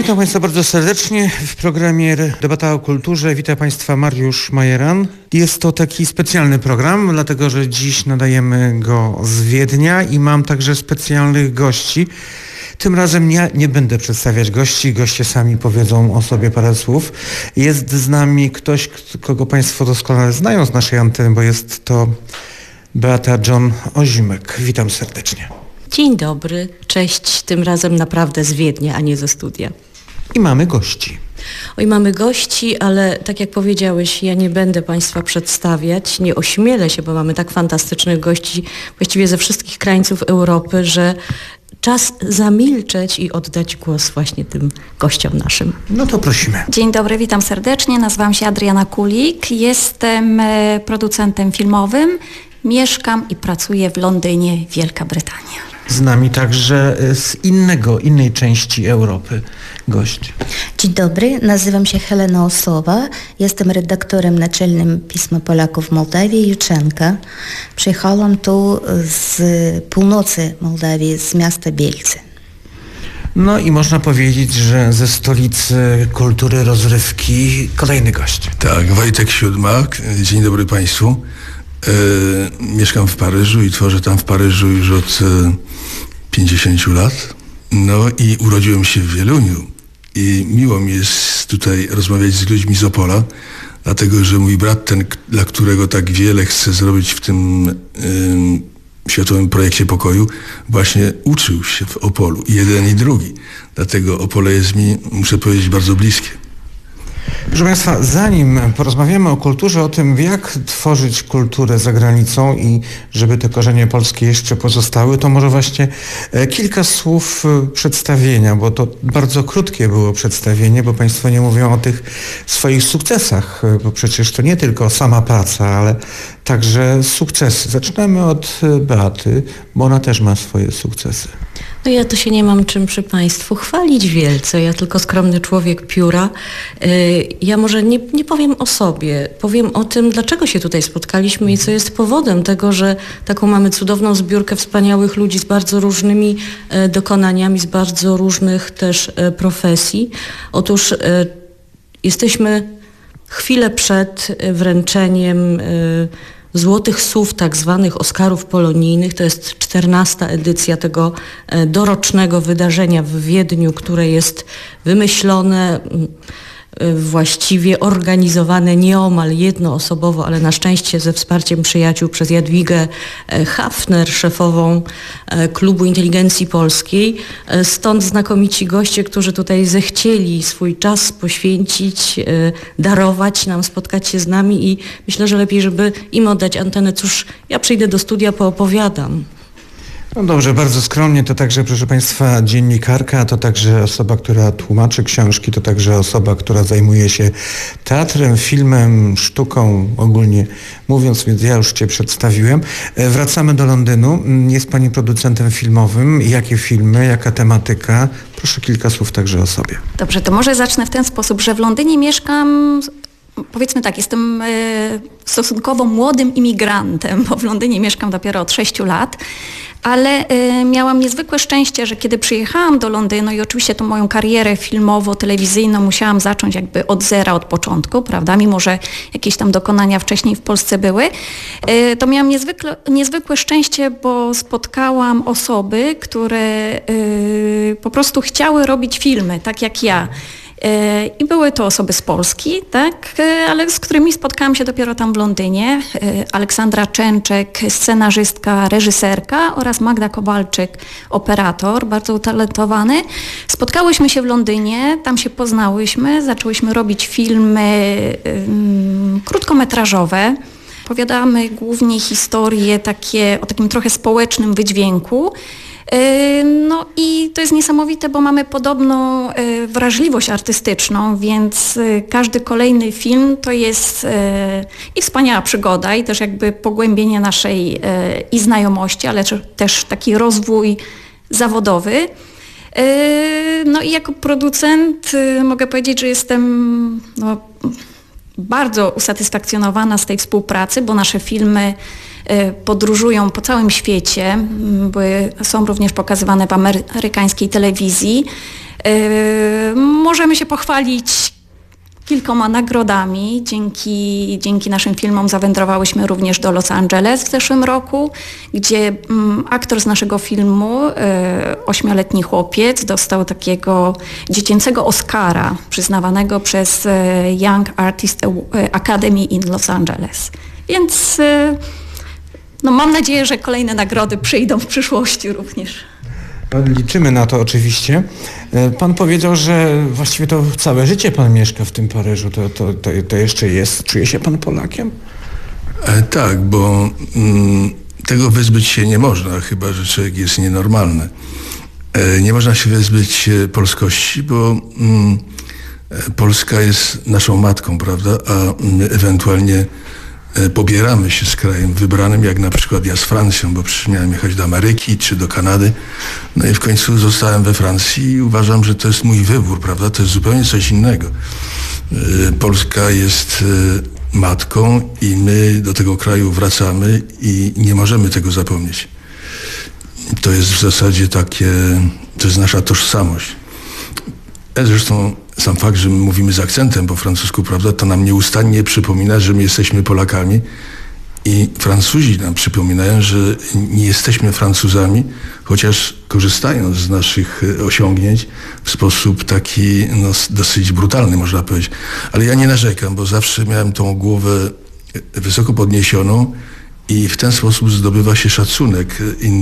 Witam Państwa bardzo serdecznie w programie Debata o kulturze. Witam Państwa Mariusz Majeran. Jest to taki specjalny program, dlatego że dziś nadajemy go z Wiednia i mam także specjalnych gości. Tym razem nie będę przedstawiać gości, goście sami powiedzą o sobie parę słów. Jest z nami ktoś, kogo Państwo doskonale znają z naszej anteny, bo jest to Beata John Ozimek. Witam serdecznie. Dzień dobry, cześć, tym razem naprawdę z Wiednia, a nie ze studia. I mamy gości. Oj, mamy gości, ale tak jak powiedziałeś, ja nie będę Państwa przedstawiać, nie ośmielę się, bo mamy tak fantastycznych gości właściwie ze wszystkich krańców Europy, że czas zamilczeć i oddać głos właśnie tym gościom naszym. No to prosimy. Dzień dobry, witam serdecznie, nazywam się Adriana Kulik, jestem producentem filmowym, mieszkam i pracuję w Londynie, Wielka Brytania. Z nami także z innej części Europy gość. Dzień dobry, nazywam się Helena Osowa, jestem redaktorem naczelnym Pisma Polaków w Mołdawii, Juczenka. Przyjechałam tu z północy Mołdawii, z miasta Bielce. No i można powiedzieć, że ze stolicy kultury, rozrywki kolejny gość. Tak, Wojtek Siódmak, dzień dobry Państwu. Mieszkam w Paryżu i tworzę tam w Paryżu już od 50 lat. No i urodziłem się w Wieluniu i miło mi jest tutaj rozmawiać z ludźmi z Opola, dlatego że mój brat, ten, dla którego tak wiele chcę zrobić w tym światowym projekcie pokoju, właśnie uczył się w Opolu, jeden i drugi. Dlatego Opole jest mi, muszę powiedzieć, bardzo bliskie. Proszę Państwa, zanim porozmawiamy o kulturze, o tym, jak tworzyć kulturę za granicą i żeby te korzenie polskie jeszcze pozostały, to może właśnie kilka słów przedstawienia, bo to bardzo krótkie było przedstawienie, bo Państwo nie mówią o tych swoich sukcesach, bo przecież to nie tylko sama praca, ale także sukcesy. Zaczynamy od Beaty, bo ona też ma swoje sukcesy. No ja to się nie mam czym przy Państwu chwalić wielce, ja tylko skromny człowiek pióra. Ja może nie powiem o sobie, powiem o tym, dlaczego się tutaj spotkaliśmy i co jest powodem tego, że taką mamy cudowną zbiórkę wspaniałych ludzi z bardzo różnymi dokonaniami, z bardzo różnych też profesji. Otóż jesteśmy chwilę przed wręczeniem Złotych Sów, tak zwanych Oscarów polonijnych. To jest 14. edycja tego dorocznego wydarzenia w Wiedniu, które jest wymyślone, właściwie organizowane nieomal jednoosobowo, ale na szczęście ze wsparciem przyjaciół przez Jadwigę Hafner, szefową Klubu Inteligencji Polskiej. Stąd znakomici goście, którzy tutaj zechcieli swój czas poświęcić, darować nam, spotkać się z nami i myślę, że lepiej, żeby im oddać antenę. Cóż, ja przyjdę do studia, poopowiadam. No dobrze, bardzo skromnie, to także, proszę Państwa, dziennikarka, to także osoba, która tłumaczy książki, to także osoba, która zajmuje się teatrem, filmem, sztuką, ogólnie mówiąc, więc ja już Cię przedstawiłem. Wracamy do Londynu. Jest Pani producentem filmowym. Jakie filmy, jaka tematyka? Proszę kilka słów także o sobie. Dobrze, to może zacznę w ten sposób, że w Londynie mieszkam, powiedzmy tak, jestem stosunkowo młodym imigrantem, bo w Londynie mieszkam dopiero od 6 lat, ale miałam niezwykłe szczęście, że kiedy przyjechałam do Londynu i oczywiście tą moją karierę filmowo-telewizyjną musiałam zacząć jakby od zera, od początku, prawda, mimo że jakieś tam dokonania wcześniej w Polsce były, to miałam niezwykłe szczęście, bo spotkałam osoby, które po prostu chciały robić filmy, tak jak ja. I były to osoby z Polski, tak, ale z którymi spotkałam się dopiero tam w Londynie. Aleksandra Częczek, scenarzystka, reżyserka oraz Magda Kowalczyk, operator, bardzo utalentowany. Spotkałyśmy się w Londynie, tam się poznałyśmy, zaczęłyśmy robić filmy krótkometrażowe. Opowiadamy głównie historie takie o takim trochę społecznym wydźwięku. No i to jest niesamowite, bo mamy podobną wrażliwość artystyczną, więc każdy kolejny film to jest i wspaniała przygoda i też jakby pogłębienie naszej i znajomości, ale też taki rozwój zawodowy. No i jako producent mogę powiedzieć, że jestem bardzo usatysfakcjonowana z tej współpracy, bo nasze filmy podróżują po całym świecie, są również pokazywane w amerykańskiej telewizji. możemy się pochwalić kilkoma nagrodami. Dzięki naszym filmom zawędrowałyśmy również do Los Angeles w zeszłym roku, gdzie aktor z naszego filmu, 8-letni chłopiec, dostał takiego dziecięcego Oscara przyznawanego przez Young Artist Academy in Los Angeles. Więc mam nadzieję, że kolejne nagrody przyjdą w przyszłości również. Liczymy na to oczywiście. Pan powiedział, że właściwie to całe życie pan mieszka w tym Paryżu. To jeszcze jest. Czuje się pan Polakiem? Tak, bo tego wyzbyć się nie można, chyba że człowiek jest nienormalny. Nie można się wyzbyć polskości, bo Polska jest naszą matką, prawda? A my ewentualnie pobieramy się z krajem wybranym, jak na przykład ja z Francją, bo przecież miałem jechać do Ameryki czy do Kanady. No i w końcu zostałem we Francji i uważam, że to jest mój wybór, prawda? To jest zupełnie coś innego. Polska jest matką i my do tego kraju wracamy i nie możemy tego zapomnieć. To jest w zasadzie to jest nasza tożsamość. Zresztą sam fakt, że my mówimy z akcentem po francusku, prawda, to nam nieustannie przypomina, że my jesteśmy Polakami i Francuzi nam przypominają, że nie jesteśmy Francuzami, chociaż korzystając z naszych osiągnięć w sposób taki dosyć brutalny, można powiedzieć. Ale ja nie narzekam, bo zawsze miałem tą głowę wysoko podniesioną i w ten sposób zdobywa się szacunek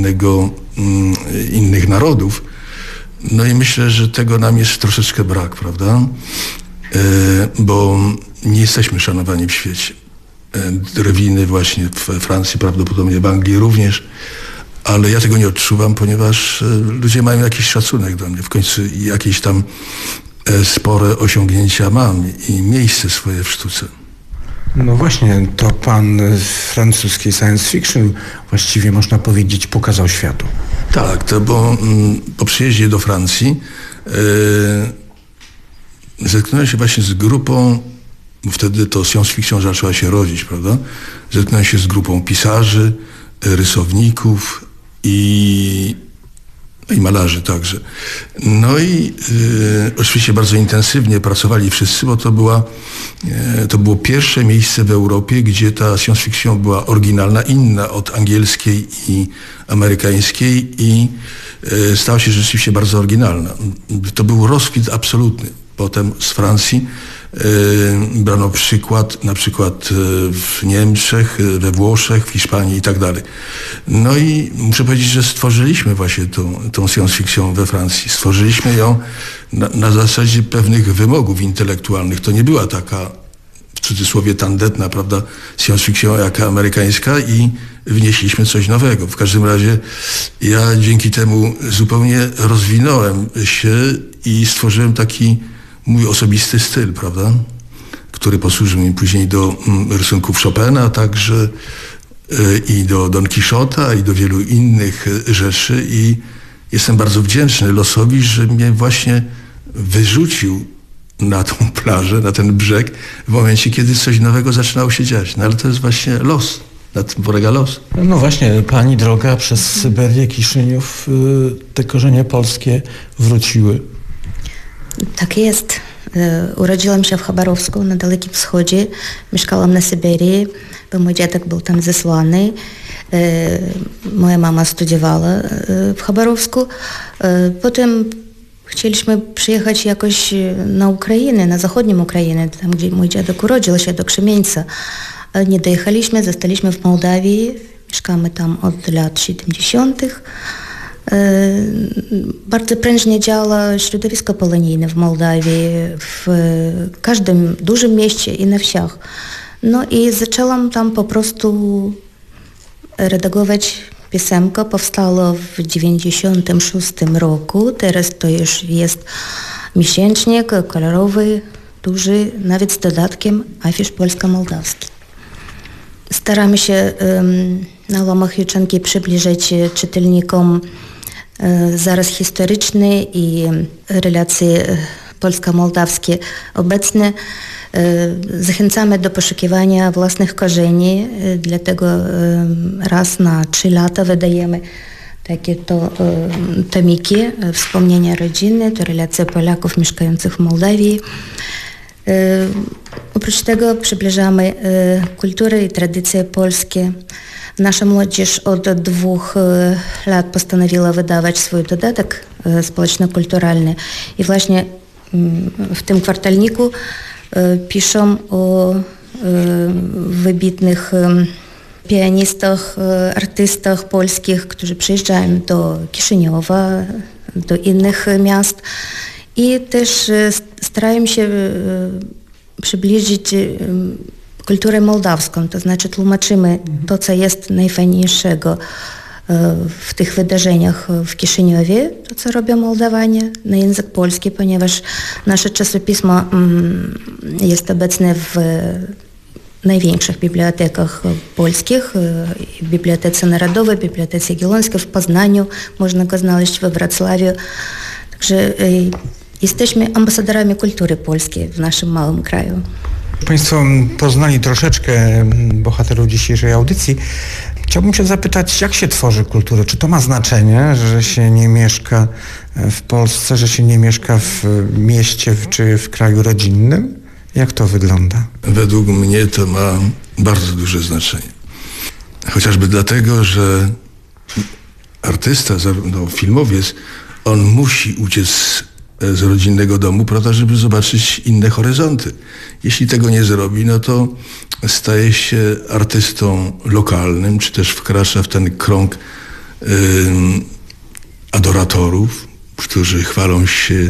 innych narodów. No i myślę, że tego nam jest troszeczkę brak, prawda? Bo nie jesteśmy szanowani w świecie. Drwiny właśnie we Francji, prawdopodobnie w Anglii również, ale ja tego nie odczuwam, ponieważ ludzie mają jakiś szacunek do mnie. W końcu jakieś tam spore osiągnięcia mam i miejsce swoje w sztuce. No właśnie, to pan francuski science fiction właściwie można powiedzieć pokazał światu. Tak, to bo po przyjeździe do Francji zetknąłem się właśnie z grupą, wtedy to science fiction zaczęła się rodzić, prawda? Zetknąłem się z grupą pisarzy, rysowników i malarzy także. No i oczywiście bardzo intensywnie pracowali wszyscy, bo to było pierwsze miejsce w Europie, gdzie ta science fiction była oryginalna, inna od angielskiej i amerykańskiej i stała się rzeczywiście bardzo oryginalna. To był rozkwit absolutny. Potem z Francji brano przykład, na przykład w Niemczech, we Włoszech, w Hiszpanii i tak dalej. No i muszę powiedzieć, że stworzyliśmy właśnie tą science fiction we Francji. Stworzyliśmy ją na zasadzie pewnych wymogów intelektualnych. To nie była taka, w cudzysłowie, tandetna, prawda, science fiction jaka amerykańska i wnieśliśmy coś nowego. W każdym razie ja dzięki temu zupełnie rozwinąłem się i stworzyłem taki mój osobisty styl, prawda, który posłużył mi później do rysunków Chopina, także i do Don Quixota i do wielu innych rzeczy i jestem bardzo wdzięczny losowi, że mnie właśnie wyrzucił na tą plażę, na ten brzeg w momencie, kiedy coś nowego zaczynało się dziać. No ale to jest właśnie los. Na tym polega los. No właśnie, pani droga przez Syberię, Kiszyniów, te korzenie polskie wróciły. Tak jest. Urodziłam się w Chabarowsku na Dalekim Wschodzie. Mieszkałam na Syberii, bo mój dziadek był tam zesłany. Moja mama studiowała w Chabarowsku. Potem chcieliśmy przyjechać jakoś na Ukrainę, na zachodnią Ukrainę, tam gdzie mój dziadek urodził się, do Krzemieńca. Nie dojechaliśmy, zostaliśmy w Mołdawii. Mieszkamy tam od lat 70. Bardzo prężnie działa środowisko polonijne w Mołdawii, w każdym dużym mieście i na wsiach. No i zaczęłam tam po prostu redagować pisemkę. Powstało w 96 roku. Teraz to już jest miesięcznik kolorowy, duży, nawet z dodatkiem afisz polsko-mołdawski. Staramy się na łamach Juczenki przybliżyć czytelnikom zaraz historyczny i relacje polsko-mołdawskie obecne. Zachęcamy do poszukiwania własnych korzeni, dlatego raz na 3 lata wydajemy takie to tomiki, wspomnienia rodziny, to relacja Polaków mieszkających w Mołdawii. Oprócz tego przybliżamy kulturę i tradycje polskie. Nasza młodzież od 2 lat postanowiła wydawać swój dodatek społeczno-kulturalny i właśnie w tym kwartalniku piszą o wybitnych pianistach, artystach polskich, którzy przyjeżdżają do Kiszyniowa, do innych miast i też starają się przybliżyć kulturę mołdawską, to znaczy tłumaczymy to, co jest najfajniejszego w tych wydarzeniach w Kiszyniowie, to co robią Mołdawanie na język polski, ponieważ nasze czasopismo jest obecne w największych bibliotekach polskich, w Bibliotece Narodowej, Bibliotece Jagiellońskiej, w Poznaniu, można go znaleźć we Wrocławiu. Także jesteśmy ambasadorami kultury polskiej w naszym małym kraju. Państwo poznali troszeczkę bohaterów dzisiejszej audycji. Chciałbym się zapytać, jak się tworzy kulturę? Czy to ma znaczenie, że się nie mieszka w Polsce, że się nie mieszka w mieście czy w kraju rodzinnym? Jak to wygląda? Według mnie to ma bardzo duże znaczenie. Chociażby dlatego, że artysta, filmowiec, on musi uciec z rodzinnego domu po to, żeby zobaczyć inne horyzonty. Jeśli tego nie zrobi, no to staje się artystą lokalnym, czy też wkracza w ten krąg adoratorów, którzy chwalą się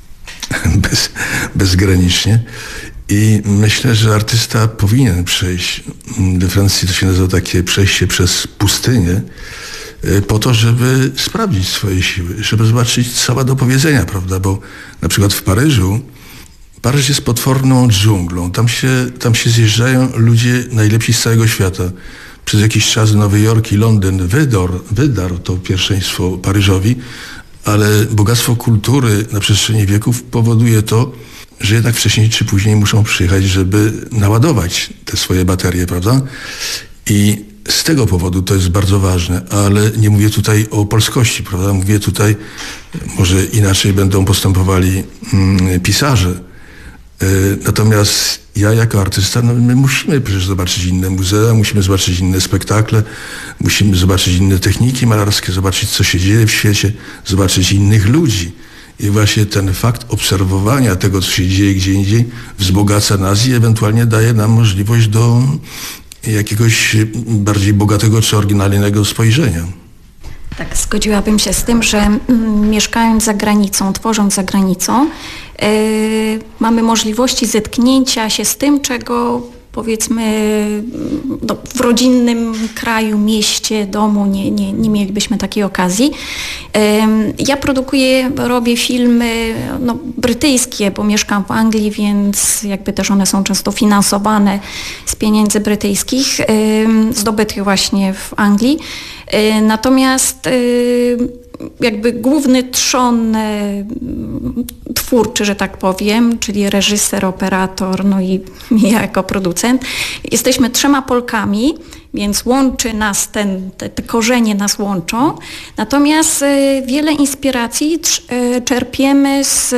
bezgranicznie. I myślę, że artysta powinien przejść, we Francji to się nazywa takie przejście przez pustynię, po to, żeby sprawdzić swoje siły, żeby zobaczyć, co ma do powiedzenia, prawda? Bo na przykład w Paryżu, Paryż jest potworną dżunglą. Tam się zjeżdżają ludzie najlepsi z całego świata. Przez jakiś czas Nowy Jork i Londyn wydarł to pierwszeństwo Paryżowi, ale bogactwo kultury na przestrzeni wieków powoduje to, że jednak wcześniej czy później muszą przyjechać, żeby naładować te swoje baterie, prawda? I z tego powodu to jest bardzo ważne, ale nie mówię tutaj o polskości, prawda? Mówię tutaj, może inaczej będą postępowali pisarze. Natomiast ja jako artysta, my musimy przecież zobaczyć inne muzea, musimy zobaczyć inne spektakle, musimy zobaczyć inne techniki malarskie, zobaczyć, co się dzieje w świecie, zobaczyć innych ludzi. I właśnie ten fakt obserwowania tego, co się dzieje gdzie indziej, wzbogaca nas i ewentualnie daje nam możliwość do jakiegoś bardziej bogatego czy oryginalnego spojrzenia. Tak, zgodziłabym się z tym, że mieszkając za granicą, tworząc za granicą, mamy możliwości zetknięcia się z tym, czego powiedzmy w rodzinnym kraju, mieście, domu nie mielibyśmy takiej okazji. Ja robię filmy brytyjskie, bo mieszkam w Anglii, więc jakby też one są często finansowane z pieniędzy brytyjskich, zdobytych właśnie w Anglii. Natomiast jakby główny trzon twórczy, że tak powiem, czyli reżyser, operator, no i ja jako producent, jesteśmy 3 Polkami, więc łączy nas te korzenie nas łączą. Natomiast wiele inspiracji czerpiemy z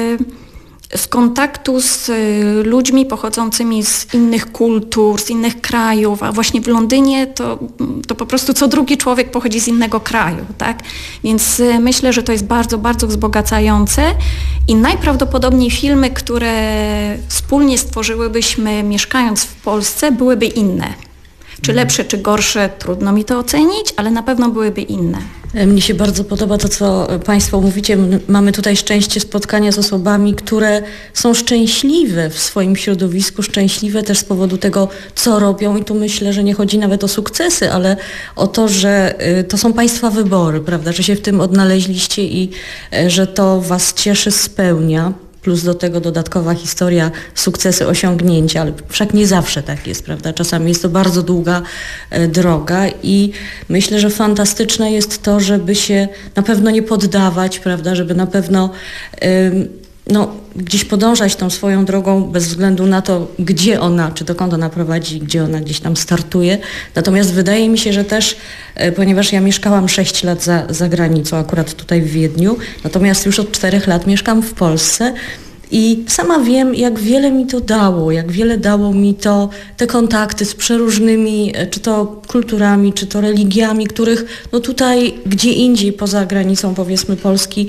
kontaktu z ludźmi pochodzącymi z innych kultur, z innych krajów, a właśnie w Londynie to po prostu co drugi człowiek pochodzi z innego kraju, tak? Więc myślę, że to jest bardzo, bardzo wzbogacające i najprawdopodobniej filmy, które wspólnie stworzyłybyśmy mieszkając w Polsce, byłyby inne. Czy lepsze, czy gorsze, trudno mi to ocenić, ale na pewno byłyby inne. Mnie się bardzo podoba to, co Państwo mówicie. Mamy tutaj szczęście spotkania z osobami, które są szczęśliwe w swoim środowisku, szczęśliwe też z powodu tego, co robią i tu myślę, że nie chodzi nawet o sukcesy, ale o to, że to są Państwa wybory, prawda, że się w tym odnaleźliście i że to Was cieszy, spełnia. Plus do tego dodatkowa historia, sukcesy, osiągnięcia, ale wszak nie zawsze tak jest, prawda? Czasami jest to bardzo długa droga i myślę, że fantastyczne jest to, żeby się na pewno nie poddawać, prawda? Żeby na pewno gdzieś podążać tą swoją drogą bez względu na to, gdzie ona, czy dokąd ona prowadzi, gdzie ona gdzieś tam startuje. Natomiast wydaje mi się, że też, ponieważ ja mieszkałam 6 lat za granicą, akurat tutaj w Wiedniu, natomiast już od 4 lat mieszkam w Polsce i sama wiem, jak wiele mi to dało, jak wiele dało mi to te kontakty z przeróżnymi, czy to kulturami, czy to religiami, których tutaj, gdzie indziej poza granicą, powiedzmy, Polski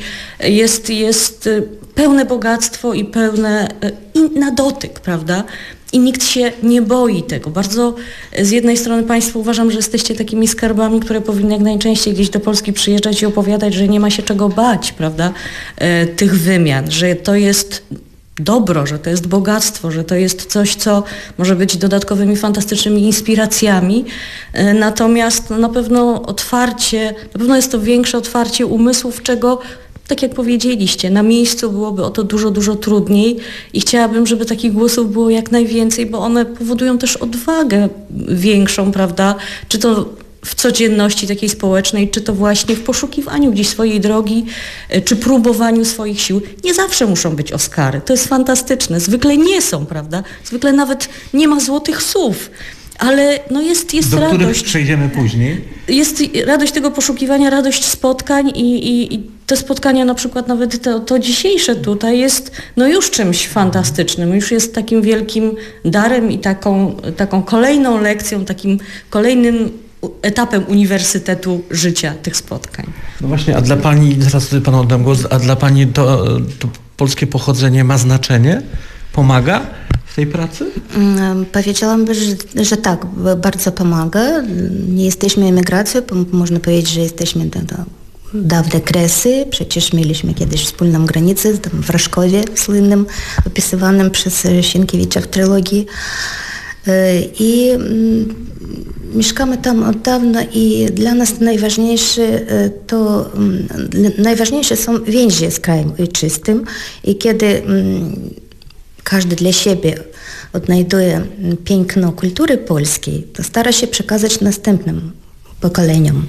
jest pełne bogactwo i pełne i na dotyk, prawda? I nikt się nie boi tego. Bardzo z jednej strony Państwo uważam, że jesteście takimi skarbami, które powinny jak najczęściej gdzieś do Polski przyjeżdżać i opowiadać, że nie ma się czego bać, prawda? Tych wymian, że to jest dobro, że to jest bogactwo, że to jest coś, co może być dodatkowymi fantastycznymi inspiracjami. Natomiast na pewno jest to większe otwarcie umysłów, czego, tak jak powiedzieliście, na miejscu byłoby o to dużo, dużo trudniej i chciałabym, żeby takich głosów było jak najwięcej, bo one powodują też odwagę większą, prawda? Czy to w codzienności takiej społecznej, czy to właśnie w poszukiwaniu gdzieś swojej drogi, czy próbowaniu swoich sił. Nie zawsze muszą być Oscary. To jest fantastyczne. Zwykle nie są, prawda? Zwykle nawet nie ma złotych słów. Ale jest do radość. Do których przejdziemy później. Jest radość tego poszukiwania, radość spotkań i te spotkania, na przykład nawet to dzisiejsze tutaj jest już czymś fantastycznym. Już jest takim wielkim darem i taką kolejną lekcją, takim kolejnym etapem uniwersytetu życia tych spotkań. No właśnie, a dla Pani, zaraz tutaj Panu oddam głos, a dla Pani to polskie pochodzenie ma znaczenie? Pomaga w tej pracy? Powiedziałabym, że tak, bardzo pomaga. Nie jesteśmy emigracją, można powiedzieć, że jesteśmy dawne kresy. Przecież mieliśmy kiedyś wspólną granicę w Raszkowie słynnym, opisywanym przez Sienkiewicza w trylogii. I mieszkamy tam od dawna i dla nas najważniejsze są więzi z krajem ojczystym i kiedy każdy dla siebie odnajduje piękno kultury polskiej, to stara się przekazać następnym pokoleniom.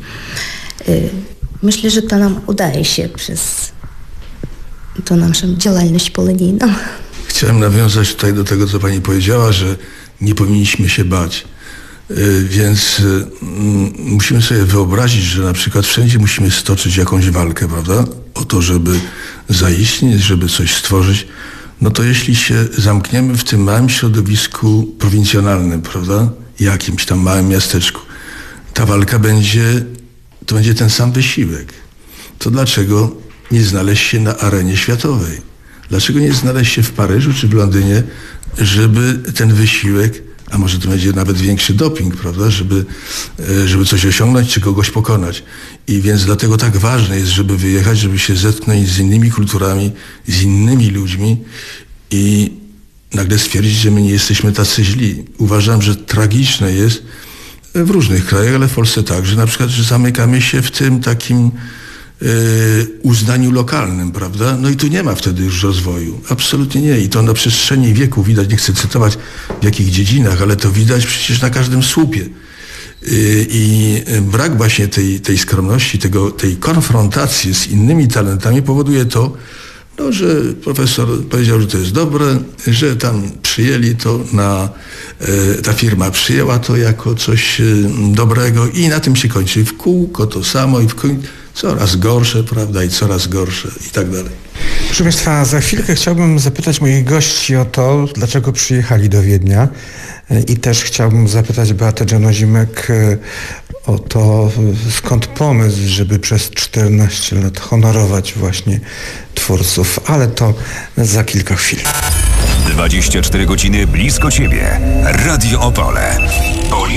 Myślę, że to nam udaje się przez tą naszą działalność polonijną. Chciałem nawiązać tutaj do tego, co Pani powiedziała, że nie powinniśmy się bać. Więc musimy sobie wyobrazić, że na przykład wszędzie musimy stoczyć jakąś walkę, prawda? O to, żeby zaistnieć, żeby coś stworzyć. No to jeśli się zamkniemy w tym małym środowisku prowincjonalnym, prawda? Jakimś tam małym miasteczku, ta walka będzie ten sam wysiłek. To dlaczego nie znaleźć się na arenie światowej? Dlaczego nie znaleźć się w Paryżu czy w Londynie, żeby ten wysiłek, a może to będzie nawet większy doping, prawda, żeby coś osiągnąć czy kogoś pokonać. I więc dlatego tak ważne jest, żeby wyjechać, żeby się zetknąć z innymi kulturami, z innymi ludźmi i nagle stwierdzić, że my nie jesteśmy tacy źli. Uważam, że tragiczne jest w różnych krajach, ale w Polsce także, na przykład, że zamykamy się w tym takim uznaniu lokalnym, prawda? No i tu nie ma wtedy już rozwoju. Absolutnie nie. I to na przestrzeni wieku widać, nie chcę cytować w jakich dziedzinach, ale to widać przecież na każdym słupie. I brak właśnie tej skromności, tej konfrontacji z innymi talentami powoduje to, że profesor powiedział, że to jest dobre, że tam przyjęli to ta firma przyjęła to jako coś dobrego i na tym się kończy. W kółko to samo i w końcu coraz gorsze, prawda, i coraz gorsze i tak dalej. Proszę Państwa, za chwilkę chciałbym zapytać moich gości o to, dlaczego przyjechali do Wiednia i też chciałbym zapytać Beatę Dziono-Zimek o to, skąd pomysł, żeby przez 14 lat honorować właśnie twórców, ale to za kilka chwil. 24 godziny blisko Ciebie. Radio Opole.